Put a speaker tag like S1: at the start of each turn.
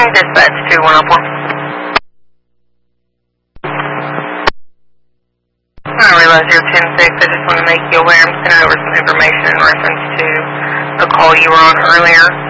S1: Dispatch 2104. I realize you're 10-6. I just want to make you aware I'm sending over some information in reference to a call you were on earlier.